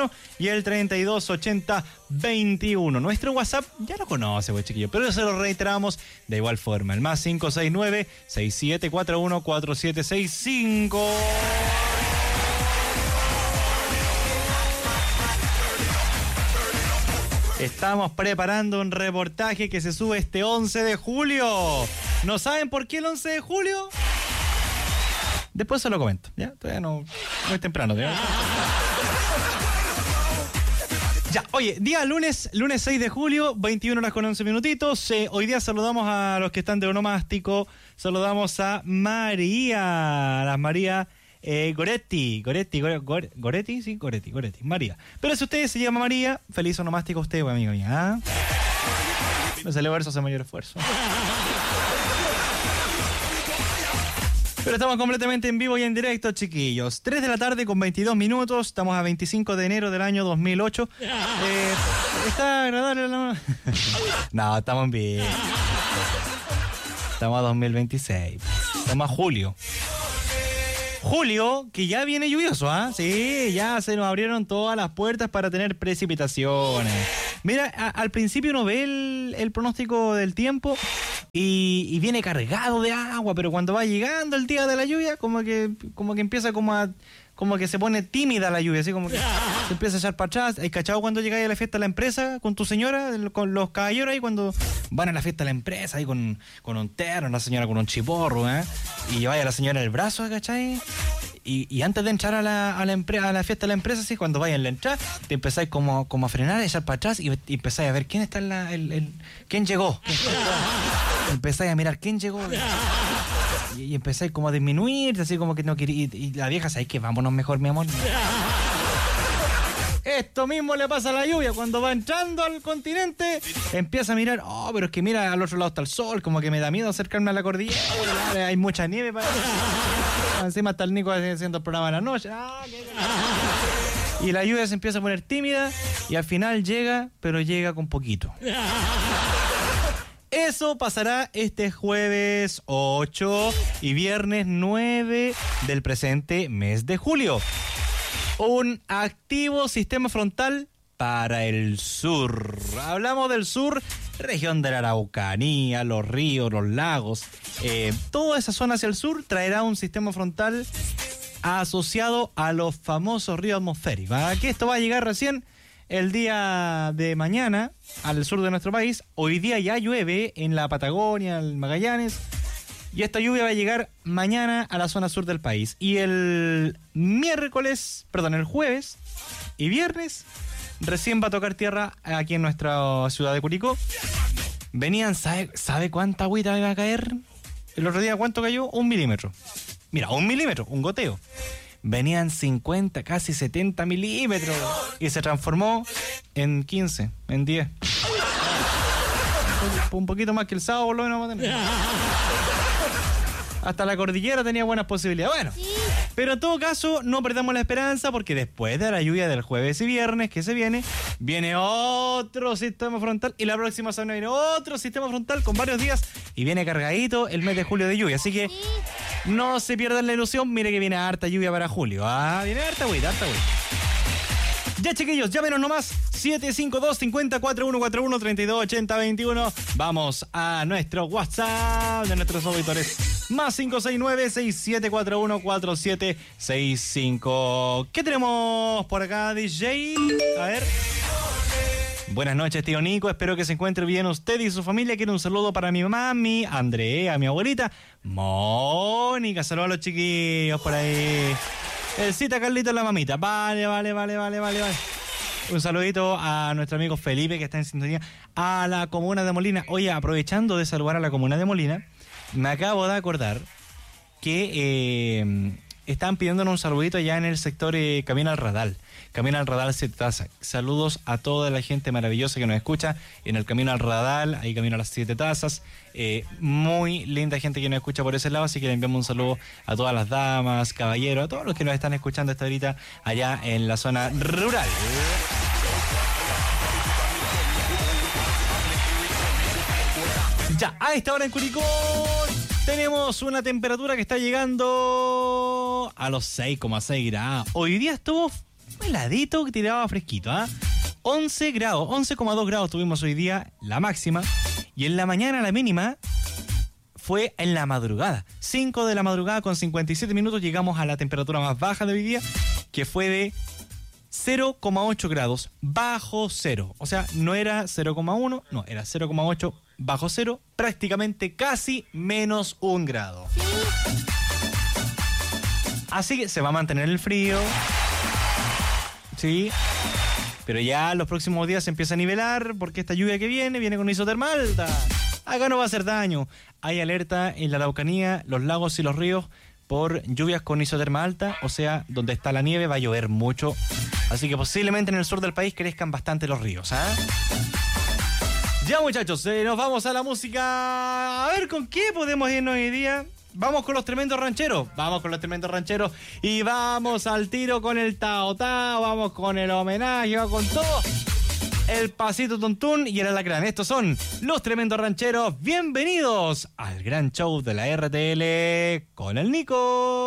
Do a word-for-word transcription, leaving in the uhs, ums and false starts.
y el treinta y dos ochenta veintiuno. Nuestro WhatsApp ya lo conoce, pues chiquillos, pero se lo reiteramos de igual forma. El más cinco seis nueve, seis siete cuatro uno, cuatro siete seis cinco. Estamos preparando un reportaje que se sube este once de julio. ¿No saben por qué el once de julio? Después se lo comento, ¿ya? Todavía no, no es temprano, ¿ya? Ya, oye, día lunes, lunes seis de julio, veintiuna horas con once minutitos. Eh, hoy día saludamos a los que están de onomástico. Saludamos a María, a las María eh, Goretti, Goretti, Gore, Gore, Goretti, sí, Goretti, Goretti, María. Pero si usted se llama María, feliz onomástico usted, pues, amiga mía. ¿Ah? No se le verso, hace mayor esfuerzo. Pero estamos completamente en vivo y en directo, chiquillos. tres de la tarde con veintidós minutos. Estamos a veinticinco de enero del año dos mil ocho. Eh, ¿Está agradable la... No, estamos en vivo. Estamos a dos mil veintiséis. Estamos a julio. Julio, que ya viene lluvioso, ¿ah? ¿eh? Sí, ya se nos abrieron todas las puertas para tener precipitaciones. Mira, a, al principio uno ve el, el pronóstico del tiempo y, y viene cargado de agua, pero cuando va llegando el día de la lluvia, como que, como que empieza como a... como que se pone tímida la lluvia, así como que se empieza a echar para atrás. ¿Hay cachado cuando llegáis a la fiesta de la empresa con tu señora, con los caballeros ahí, cuando van a la fiesta de la empresa ahí con, con un terno, la señora con un chiporro, ¿eh? Y lleváis a la señora el brazo, ¿cachai? Y, y antes de entrar a la, a la, empre- a la fiesta de la empresa, así, cuando vayan a entrar, te empezáis como, como a frenar, a echar para atrás y, y empezáis a ver quién está en la... El, el, quién llegó. ¿Quién empezáis a mirar quién llegó. Y, y empezáis como a disminuir, así como que no quería. Y, y la vieja, ¿sabes qué? Vámonos mejor, mi amor. Esto mismo le pasa a la lluvia. Cuando va entrando al continente, empieza a mirar. Oh, pero es que mira, al otro lado está el sol. Como que me da miedo acercarme a la cordillera. Hay mucha nieve para... Encima está el Nico haciendo el programa de la noche. Ah, qué... Y la lluvia se empieza a poner tímida. Y al final llega, pero llega con poquito. Eso pasará este jueves ocho y viernes nueve del presente mes de julio. Un activo sistema frontal para el sur. Hablamos del sur, región de la Araucanía, los ríos, los lagos. Eh, toda esa zona hacia el sur traerá un sistema frontal asociado a los famosos ríos atmosféricos. ¿Ah? Que esto va a llegar recién el día de mañana al sur de nuestro país. Hoy día ya llueve en la Patagonia, en Magallanes, y esta lluvia va a llegar mañana a la zona sur del país. Y el miércoles, perdón, el jueves y viernes recién va a tocar tierra aquí en nuestra ciudad de Curicó. Venían, ¿sabe, sabe cuánta agüita iba a caer? El otro día, ¿cuánto cayó? Un milímetro. Mira, un milímetro, un goteo. Venían cincuenta, casi setenta milímetros y se transformó en quince, en diez. Un poquito más que el sábado, por lo menos vamos a tener. Hasta la cordillera tenía buenas posibilidades. Bueno, pero en todo caso, no perdamos la esperanza, porque después de la lluvia del jueves y viernes que se viene, viene otro sistema frontal, y la próxima semana viene otro sistema frontal con varios días, y viene cargadito el mes de julio de lluvia. Así que no se pierdan la ilusión. Mire que viene harta lluvia para julio. Ah, viene harta agüita, harta agüita. Ya, chiquillos, llámenos nomás. siete cinco dos, cinco cuatro uno cuatro uno, treinta y dos ochenta veintiuno. Vamos a nuestro WhatsApp de nuestros auditores. Más cinco seis nueve, seis siete cuatro uno, cuatro siete seis cinco. ¿Qué tenemos por acá, D J? A ver. Buenas noches, tío Nico. Espero que se encuentre bien usted y su familia. Quiero un saludo para mi mami, Andrea, mi abuelita, Mónica. Saludos a los chiquillos por ahí. El cita Carlito la mamita. Vale, vale, vale, vale, vale, vale. Un saludito a nuestro amigo Felipe, que está en sintonía. A la comuna de Molina. Oye, aprovechando de saludar a la comuna de Molina, me acabo de acordar que eh, están pidiéndonos un saludito ya en el sector eh, Camino al Radal. Camino al Radal Siete Tazas. Saludos a toda la gente maravillosa que nos escucha en el Camino al Radal, ahí Camino a las Siete Tazas. Eh, muy linda gente que nos escucha por ese lado, así que le enviamos un saludo a todas las damas, caballeros, a todos los que nos están escuchando hasta ahorita allá en la zona rural. Ya, a esta hora en Curicó tenemos una temperatura que está llegando a los seis coma seis grados. Hoy día estuvo heladito que tiraba fresquito, ¿ah? ¿eh? once grados, once coma dos grados tuvimos hoy día, la máxima. Y en la mañana la mínima fue en la madrugada. cinco de la madrugada con cincuenta y siete minutos llegamos a la temperatura más baja de hoy día, que fue de cero coma ocho grados, bajo cero. O sea, no era cero coma uno, no, era cero coma ocho bajo cero, prácticamente casi menos un grado. Así que se va a mantener el frío. Sí. Pero ya los próximos días se empieza a nivelar porque esta lluvia que viene, viene con isotermal alta. Acá no va a hacer daño. Hay alerta en la Araucanía, los lagos y los ríos por lluvias con isoterma alta. O sea, donde está la nieve va a llover mucho. Así que posiblemente en el sur del país crezcan bastante los ríos, ¿ah? ¿eh? Ya, muchachos, eh, nos vamos a la música. A ver, ¿con qué podemos irnos hoy día? Vamos con los tremendos rancheros. Vamos con los tremendos rancheros. Y vamos al tiro con el Tao Tao. Vamos con el homenaje. Vamos con todo. El pasito tontún y el alacrán. Estos son los tremendos rancheros. Bienvenidos al gran show de la R T L con el Nico.